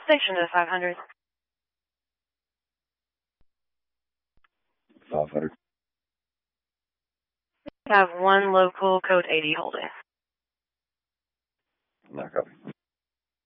Station to 500. 500. We have one local code 80 holding. No copy.